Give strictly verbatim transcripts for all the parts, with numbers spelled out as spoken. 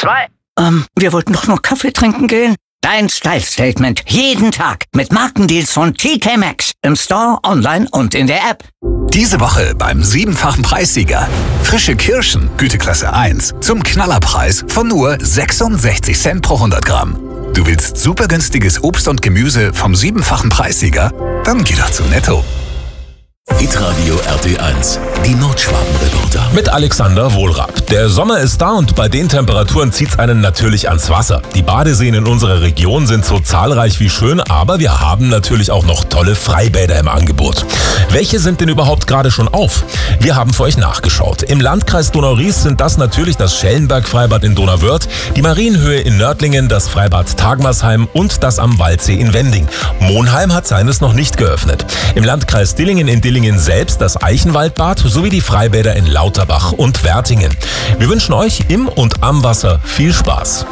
zwei. Ähm, wir wollten doch nur Kaffee trinken gehen. Dein Style-Statement. Jeden Tag. Mit Markendeals von T K Maxx. Im Store, online und in der App. Diese Woche beim siebenfachen Preissieger. Frische Kirschen, Güteklasse eins, zum Knallerpreis von nur sechsundsechzig Cent pro hundert Gramm. Du willst super günstiges Obst und Gemüse vom siebenfachen Preissieger? Dann geh doch zu Netto. Hitradio R T eins, die Nordschwaben-Reporter. Mit Alexander Wohlrab. Der Sommer ist da und bei den Temperaturen zieht's einen natürlich ans Wasser. Die Badeseen in unserer Region sind so zahlreich wie schön, aber wir haben natürlich auch noch tolle Freibäder im Angebot. Welche sind denn überhaupt gerade schon auf? Wir haben für euch nachgeschaut. Im Landkreis Donau-Ries sind das natürlich das Schellenberg-Freibad in Donauwörth, die Marienhöhe in Nördlingen, das Freibad Tagmersheim und das am Waldsee in Wending. Monheim hat seines noch nicht geöffnet. Im Landkreis Dillingen in Dillingen selbst das Eichenwaldbad sowie die Freibäder in Lauterbach und Wertingen. Wir wünschen euch im und am Wasser viel Spaß.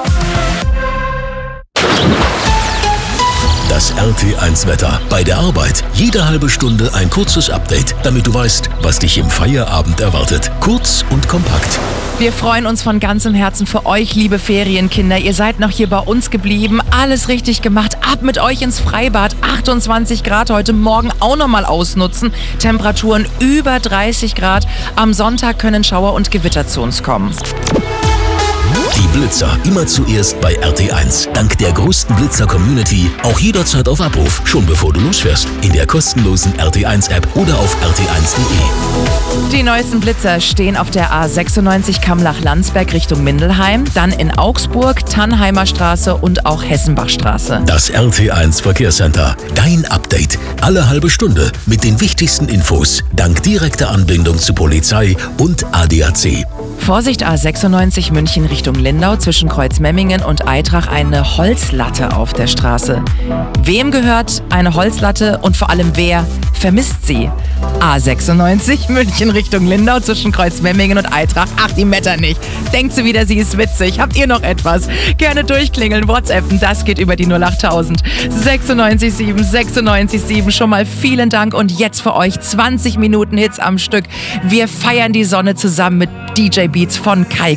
Das R T eins Wetter. Bei der Arbeit jede halbe Stunde ein kurzes Update, damit du weißt, was dich im Feierabend erwartet. Kurz und kompakt. Wir freuen uns von ganzem Herzen für euch, liebe Ferienkinder. Ihr seid noch hier bei uns geblieben. Alles richtig gemacht. Ab mit euch ins Freibad. achtundzwanzig Grad heute Morgen auch nochmal ausnutzen. Temperaturen über dreißig Grad. Am Sonntag können Schauer und Gewitter zu uns kommen. Die Blitzer immer zuerst bei R T eins. Dank der größten Blitzer-Community auch jederzeit auf Abruf, schon bevor du losfährst. In der kostenlosen R T eins App oder auf r t eins punkt de. Die neuesten Blitzer stehen auf der A sechsundneunzig Kamlach-Landsberg Richtung Mindelheim, dann in Augsburg, Tannheimer Straße und auch Hessenbachstraße. Das R T eins Verkehrscenter. Dein Update. Alle halbe Stunde mit den wichtigsten Infos. Dank direkter Anbindung zu Polizei und A D A C. Vorsicht, A sechsundneunzig München Richtung Lindau, zwischen Kreuzmemmingen und Eitrach eine Holzlatte auf der Straße. Wem gehört eine Holzlatte und vor allem wer vermisst sie? A sechsundneunzig München Richtung Lindau, zwischen Kreuzmemmingen und Eitrach. Ach, die Metter nicht. Denkt sie wieder, sie ist witzig. Habt ihr noch etwas? Gerne durchklingeln, WhatsAppen, das geht über die null achttausend. sechsundneunzig sieben, sechsundneunzig sieben. Schon mal vielen Dank und jetzt für euch zwanzig Minuten Hits am Stück. Wir feiern die Sonne zusammen mit D J Beats von Kai